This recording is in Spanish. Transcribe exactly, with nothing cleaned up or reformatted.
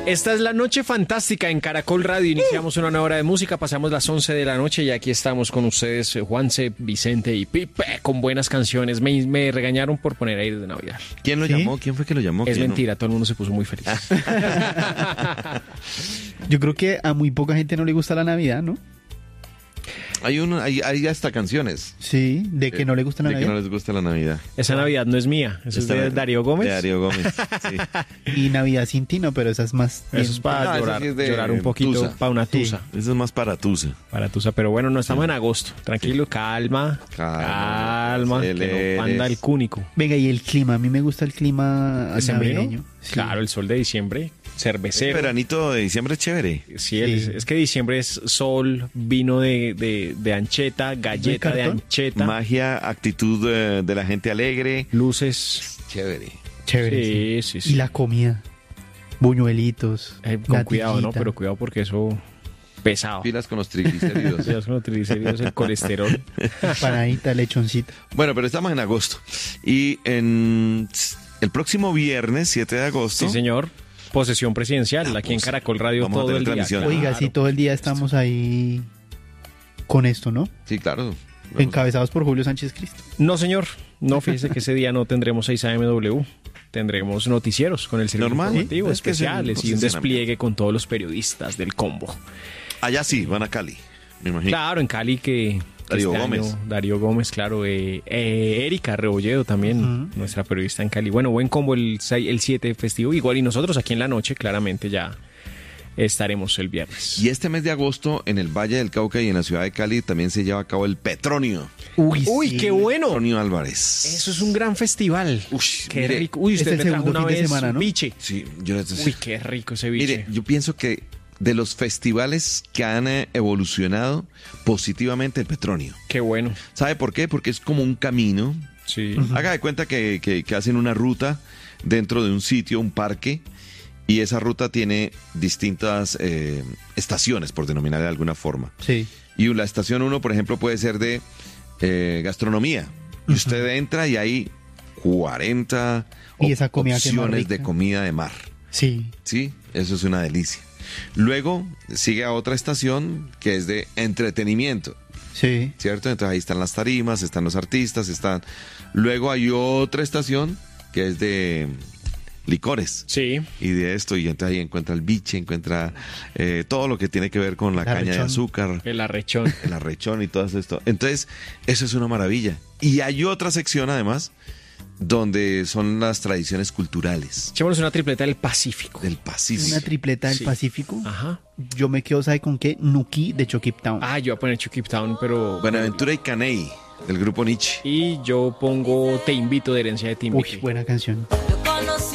Esta es la noche fantástica en Caracol Radio. Iniciamos una nueva hora de música, pasamos las once de la noche y aquí estamos con ustedes, Juanse, Vicente y Pipe, con buenas canciones. Me, me regañaron por poner Aires de Navidad. ¿Quién lo ¿Sí? llamó? ¿Quién fue que lo llamó? Es ¿Quién mentira, todo el mundo se puso muy feliz. Yo creo que a muy poca gente no le gusta la Navidad, ¿no? No? Hay, uno, hay, hay hasta canciones. Sí, de que no le gusta la de Navidad. que no les gusta la Navidad. Esa Navidad no es mía, esa es Esta de Navidad- Darío Gómez. De Darío Gómez, sí. Y Navidad sin ti, no, pero esa es más... Eso es para No, esa llorar, sí es de llorar un poquito, Tusa. para una Sí. tusa. Eso es más para Tusa. Para tusa, pero bueno, no estamos en agosto. Tranquilo, calma, Calma, calma, que aceleres. no anda el cúnico. Venga, y el clima, a mí me gusta el clima ¿Decembrino? navideño. Sí. Claro, el sol de diciembre, El cervecero. veranito de diciembre es chévere. Sí, es, Sí. es que diciembre es sol, vino de, de, de ancheta, galleta de cartón? ancheta, Magia, actitud eh, de la gente alegre. luces. Chévere. Chévere. Sí, sí, sí. Y la comida. Buñuelitos. Eh, con natillita. cuidado, ¿no? Pero cuidado porque eso pesado. Pilas con los triglicéridos. Ya con los triglicéridos, el colesterol. Panadita, lechoncita. Bueno, pero estamos en agosto. Y en el próximo viernes, siete de agosto. Sí, señor. Posesión presidencial, aquí en Caracol Radio Vamos a todo tener el día. transmisión. Claro. Oiga, sí, todo el día estamos ahí con esto, ¿no? Sí, claro. Vamos. Encabezados por Julio Sánchez Cristo. No, señor. No, fíjese que ese día no tendremos seis A M W. Tendremos noticieros con el servicio Normal. informativo, Sí, es que es el especiales y un posicionamiento. despliegue con todos los periodistas del combo. Allá sí, van a Cali. Me imagino. Claro, en Cali que... que Darío este Gómez. año- Darío Gómez, claro. Eh, eh, Erika Rebolledo también, Ujú. nuestra periodista en Cali. Bueno, buen combo el, seis- el siete festivo. Igual y nosotros aquí en la noche, claramente ya estaremos el viernes. Y este mes de agosto, en el Valle del Cauca y en la ciudad de Cali, también se lleva a cabo el Petronio. Uy, Uy, sí. qué bueno. Petronio Álvarez. Eso es un gran festival. Uy, Qué mire, rico. Uy, es usted el me trajo segundo una fin de vez semana, ¿no? biche. Sí, yo Uy, qué rico ese biche. Mire, yo pienso que de los festivales que han eh, evolucionado positivamente el Petronio. Qué bueno. ¿Sabe por qué? Porque es como un camino. Sí. Haga de cuenta que, que- que hacen una ruta dentro de un sitio, un parque, y esa ruta tiene distintas eh, estaciones, por denominar de alguna forma. Sí. Y la estación uno, por ejemplo, puede ser de eh, gastronomía. Y usted entra y hay cuarenta Y esa comida que es más opciones de rica. comida de mar. Sí. Sí, eso es una delicia. Luego sigue a otra estación que es de entretenimiento, Sí. ¿cierto? Entonces ahí están las tarimas, están los artistas, están... Luego hay otra estación que es de licores. Sí. Y de esto, y entonces ahí encuentra el biche, encuentra eh, todo lo que tiene que ver con la El caña de arrechón. azúcar, El arrechón. el arrechón y todo esto. Entonces, eso es una maravilla. Y hay otra sección además donde son las tradiciones culturales Echémonos una tripleta del Pacífico. del Pacífico. Una tripleta del Sí. Pacífico. Ajá. Yo me quedo, ¿sabe con qué? Nuki de Chokip Town. Ah, yo voy a poner Chukip Town, pero... Buenaventura y Caney, del grupo Nietzsche. Y yo pongo Te Invito de Herencia de Timbique. Uy, buena canción. Yo conocí